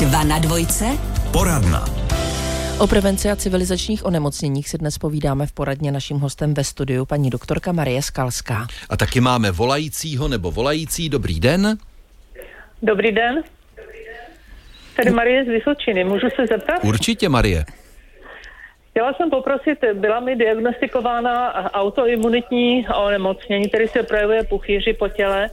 2 na dvojce. Poradna. O prevenci a civilizačních onemocněních si dnes povídáme v poradně. Naším hostem ve studiu paní doktorka Marie Skalská. A taky máme volajícího nebo volající. Dobrý den. Dobrý den. Tady Marie z Vysočiny. Můžu se zeptat? Určitě, Marie. Chtěla jsem poprosit, byla mi diagnostikována autoimunitní onemocnění, který se projevuje puchýři po těle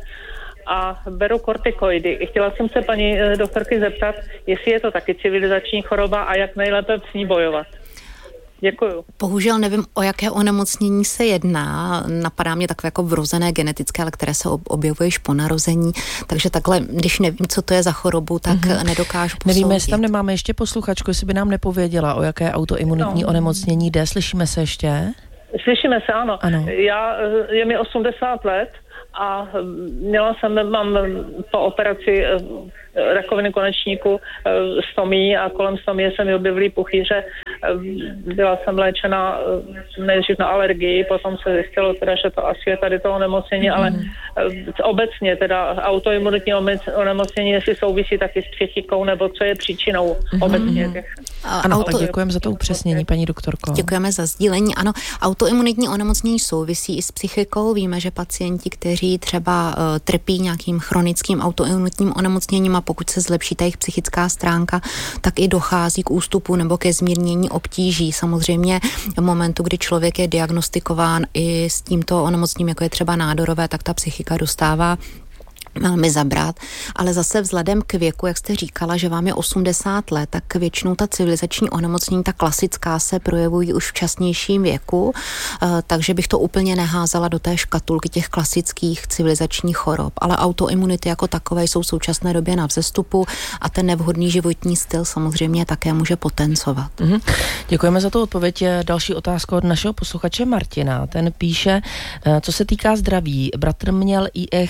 a beru kortikoidy. Chtěla jsem se paní doktorky zeptat, jestli je to taky civilizační choroba a jak nejlépe s ní bojovat. Děkuju. Bohužel nevím, o jaké onemocnění se jedná. Napadá mě takové jako vrozené genetické, ale které se objevuje již po narození. Takže takhle, když nevím, co to je za chorobu, tak nedokážu posoudit. Nevíme, jestli tam nemáme ještě posluchačku, jestli by nám nepověděla, o jaké autoimunitní onemocnění jde. Slyšíme se ještě? Slyšíme se, ano. Je mi 80 let a mám po operaci rakoviny konečníku stomii a kolem stomie se mi objevily puchýře. Byla jsem léčena nejdřív na alergii, potom se zjistilo teda, že to asi je tady to onemocnění, ale obecně teda autoimunitní onemocnění, jestli souvisí taky s psychikou, nebo co je příčinou obecně těch. Ano, tak děkujeme za to upřesnění, paní doktorko. Děkujeme za sdílení. Ano, autoimunitní onemocnění souvisí i s psychikou. Víme, že pacienti, kteří třeba trpí nějakým chronickým autoimunitním onemocněním a pokud se zlepší ta jejich psychická stránka, tak i dochází k ústupu nebo ke zmírnění obtíží. Samozřejmě v momentu, kdy člověk je diagnostikován i s tímto onemocněním, jako je třeba nádorové, tak ta psychika dostává velmi zabrat, ale zase vzhledem k věku, jak jste říkala, že vám je 80 let, tak většinou ta civilizační onemocnění, ta klasická, se projevují už v časnějším věku, takže bych to úplně neházela do té škatulky těch klasických civilizačních chorob, ale autoimunity jako takové jsou v současné době na vzestupu a ten nevhodný životní styl samozřejmě také může potencovat. Děkujeme za tu odpověď. Další otázka od našeho posluchače Martina. Ten píše, co se týká zdraví, bratr měl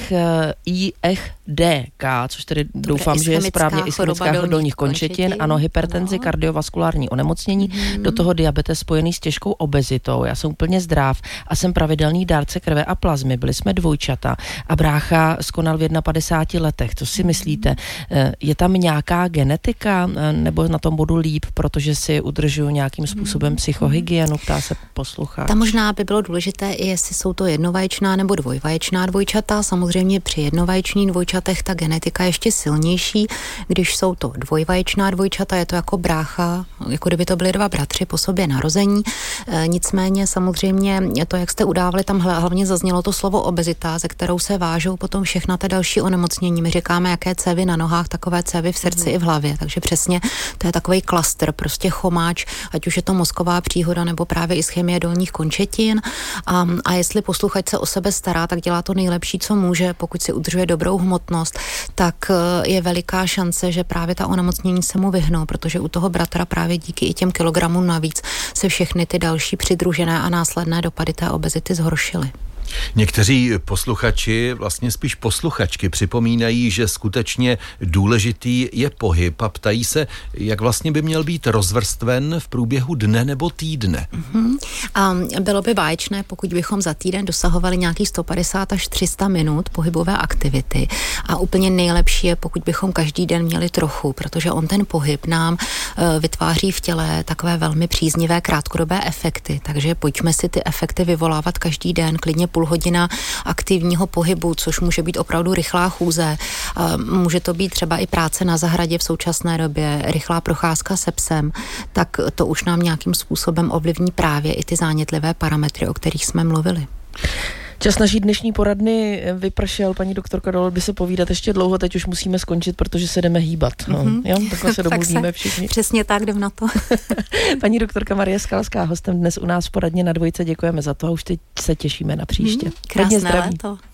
IECDK, což tedy doufám, že je správně ischemická dolních končetin, ano, hypertenzi, kardiovaskulární onemocnění, do toho diabetes spojený s těžkou obezitou. Já jsem úplně zdrav a jsem pravidelný dárce krve a plazmy. Byli jsme dvojčata a brácha skonal v 51 letech. Co si myslíte? Je tam nějaká genetika nebo na tom budu líp, protože si udržuju nějakým způsobem psychohygienu, ptá se posluchač. Tam možná by bylo důležité i jestli jsou to jednovaječná nebo dvojvaječná dvojčata. Samozřejmě při jednovaječných dvojčatech ta genetika je ještě silnější. Když jsou to dvojvaječná dvojčata, je to jako brácha, jako kdyby to byly dva bratři po sobě narození. Nicméně samozřejmě to, jak jste udávali, tam hlavně zaznělo to slovo obezita, ze kterou se vážou potom všechna ta další onemocnění. My říkáme, jaké cévy na nohách, takové cévy v srdci i v hlavě. Takže přesně to je takový klaster, prostě chomáč, ať už je to mozková příhoda nebo právě ischemie dolních končetin. A jestli posluchač se o sebe stará, tak dělá to nejlepší, co může. Pokud si udržuje dobrou hmotnost, tak je veliká šance, že právě ta onemocnění se mu vyhnou, protože u toho bratra právě díky i těm kilogramům navíc se všechny ty další přidružené a následné dopady té obezity zhoršily. Někteří posluchači, vlastně spíš posluchačky, připomínají, že skutečně důležitý je pohyb a ptají se, jak vlastně by měl být rozvrstven v průběhu dne nebo týdne. A bylo by báječné, pokud bychom za týden dosahovali nějakých 150 až 300 minut pohybové aktivity. A úplně nejlepší je, pokud bychom každý den měli trochu, protože on ten pohyb nám vytváří v těle takové velmi příznivé krátkodobé efekty. Takže pojďme si ty efekty vyvolávat každý den, klidně půl hodina aktivního pohybu, což může být opravdu rychlá chůze. Může to být třeba i práce na zahradě v současné době, rychlá procházka se psem, tak to už nám nějakým způsobem ovlivní právě i ty zánětlivé parametry, o kterých jsme mluvili. Čas naší dnešní poradny vypršel, paní doktorka, dalo by se povídat ještě dlouho, teď už musíme skončit, protože se jdeme hýbat. Jo? Takhle se domluvíme všichni. Přesně tak, jdem na to. Paní doktorka Marie Skalská, hostem dnes u nás v poradně na dvojce, děkujeme za to a už teď se těšíme na příště. Krásné léto.